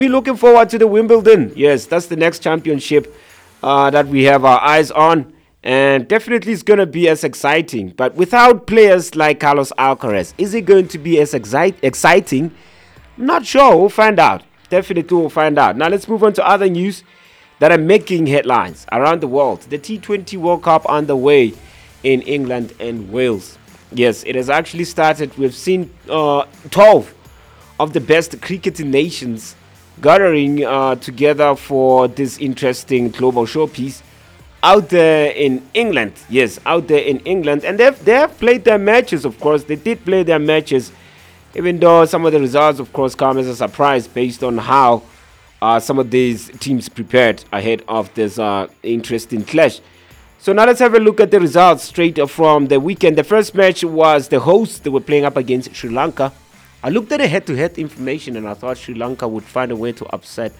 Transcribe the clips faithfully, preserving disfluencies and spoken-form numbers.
Be looking forward to the Wimbledon. Yes, that's the next championship uh, that we have our eyes on. And definitely it's going to be as exciting. But without players like Carlos Alcaraz, is it going to be as excite- exciting? Not sure. We'll find out. Definitely we'll find out. Now let's move on to other news that are making headlines around the world. The T twenty World Cup underway in England and Wales. Yes, it has actually started. We've seen uh, twelve of the best cricketing nations gathering uh, together for this interesting global showpiece out there in England. Yes, out there in England. And they've, they have played their matches, of course. They did play their matches, even though some of the results, of course, come as a surprise based on how uh, some of these teams prepared ahead of this uh, interesting clash. So now let's have a look at the results straight from the weekend. The first match was the hosts. They were playing up against Sri Lanka. I looked at the head-to-head information and I thought Sri Lanka would find a way to upset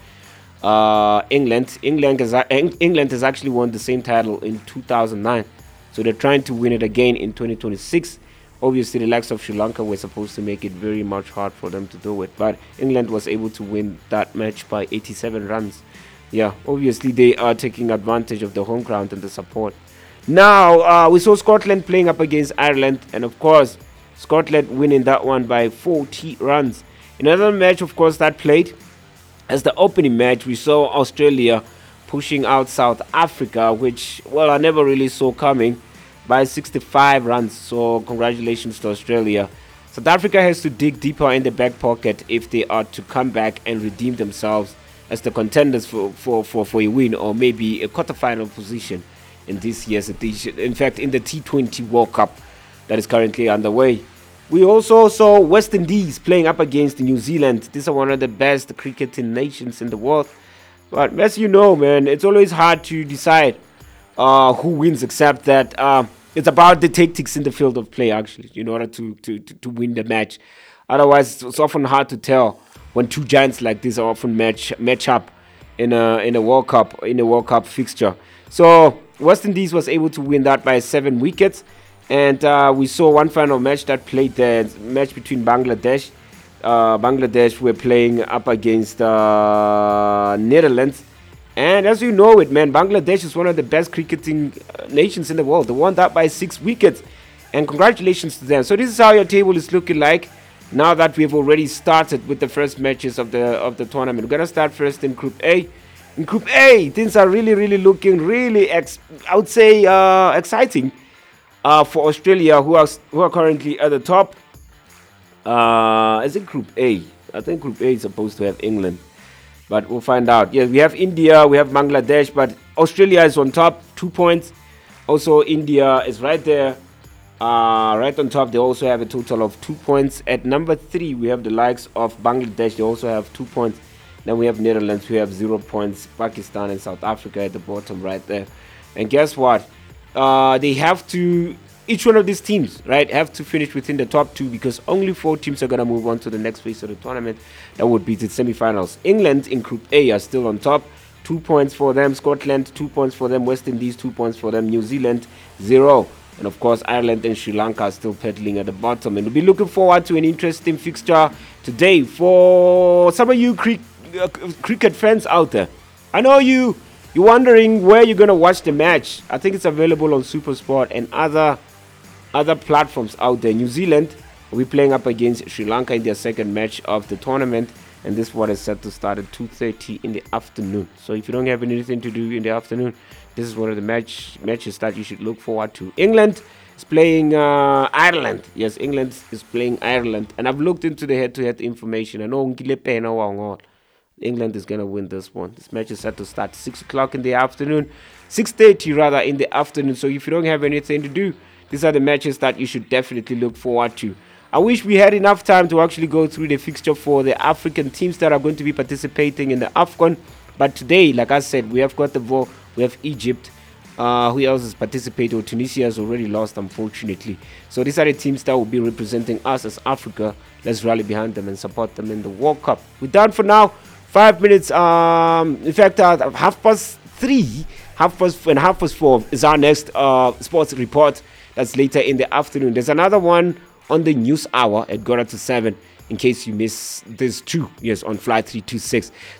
uh, England. England has, England has actually won the same title in two thousand nine. So they're trying to win it again in twenty twenty-six. Obviously, the likes of Sri Lanka were supposed to make it very much hard for them to do it. But England was able to win that match by eighty-seven runs. Yeah, obviously they are taking advantage of the home ground and the support. Now, uh, we saw Scotland playing up against Ireland. And of course, Scotland winning that one by forty runs. Another match, of course, that played as the opening match, we saw Australia pushing out South Africa, which, well, I never really saw coming, by sixty-five runs. So congratulations to Australia. South Africa has to dig deeper in the back pocket if they are to come back and redeem themselves as the contenders for, for, for, for a win or maybe a quarterfinal position in this year's edition. In fact, in the T twenty World Cup that is currently underway. We also saw West Indies playing up against New Zealand. These are one of the best cricketing nations in the world. But as you know, man, it's always hard to decide uh, who wins, except that uh, it's about the tactics in the field of play, actually, in order to, to, to, to win the match. Otherwise, it's often hard to tell when two giants like this are often match match up in a in a World Cup in a World Cup fixture. So West Indies was able to win that by seven wickets. And uh, we saw one final match that played the match between Bangladesh. Uh, Bangladesh were playing up against uh, Netherlands. And as you know it, man, Bangladesh is one of the best cricketing uh, nations in the world. They won that by six wickets. And congratulations to them. So this is how your table is looking like now that we've already started with the first matches of the of the tournament. We're going to start first in Group A. In Group A, things are really, really looking really, ex- I would say, uh, exciting. Uh, for Australia, who are who are currently at the top. Uh, is it Group A? I think Group A is supposed to have England, but we'll find out. Yes, we have India, we have Bangladesh, but Australia is on top, two points. Also, India is right there, uh, right on top. They also have a total of two points. At number three, we have the likes of Bangladesh. They also have two points. Then we have Netherlands, who have zero points. Pakistan and South Africa at the bottom right there. And guess what? Uh, they have to, each one of these teams, right, have to finish within the top two because only four teams are going to move on to the next phase of the tournament. That would be the semi-finals. England in Group A are still on top. Two points for them. Scotland, two points for them. West Indies, two points for them. New Zealand, zero. And of course, Ireland and Sri Lanka are still pedaling at the bottom. And we'll be looking forward to an interesting fixture today for some of you cri- uh, cricket fans out there. I know you... You're wondering where you're going to watch the match. I think it's available on SuperSport and other other platforms out there. New Zealand will be playing up against Sri Lanka in their second match of the tournament. And this one is set to start at two thirty in the afternoon. So if you don't have anything to do in the afternoon, this is one of the match matches that you should look forward to. England is playing uh, Ireland. Yes, England is playing Ireland. And I've looked into the head-to-head information. I know England is going to win this one. This match is set to start six o'clock in the afternoon. six thirty rather in the afternoon. So if you don't have anything to do, these are the matches that you should definitely look forward to. I wish we had enough time to actually go through the fixture for the African teams that are going to be participating in the AFCON. But today, like I said, we have got the ball. We have Egypt. Uh, who else is participating? Well, Tunisia has already lost, unfortunately. So these are the teams that will be representing us as Africa. Let's rally behind them and support them in the World Cup. We're done for now. Five minutes, um, in fact, uh, half past three, half past and half past four is our next uh, sports report. That's later in the afternoon. There's another one on the news hour at quarter to seven in case you miss this two. Yes, on flight three two six.